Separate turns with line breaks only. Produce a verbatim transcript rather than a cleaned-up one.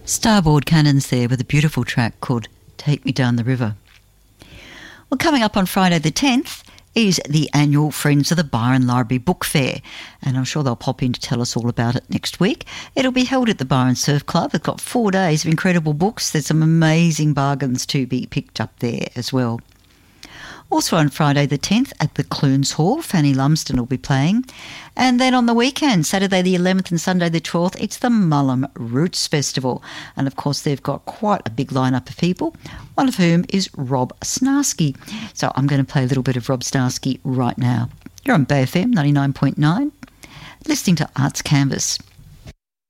Starboard Cannons there with a beautiful track called Take Me Down the River. Well, coming up on Friday the tenth is the annual Friends of the Byron Library Book Fair, and I'm sure they'll pop in to tell us all about it next week. It'll be held at the Byron Surf Club. It's got four days of incredible books. There's some amazing bargains to be picked up there as well. Also on Friday the tenth at the Clunes Hall, Fanny Lumsden will be playing. And then on the weekend, Saturday the eleventh and Sunday the twelfth, it's the Mullum Roots Festival. And of course they've got quite a big lineup of people, one of whom is Rob Snarsky. So I'm going to play a little bit of Rob Snarsky right now. You're on Bay F M ninety-nine point nine, listening to Arts Canvas.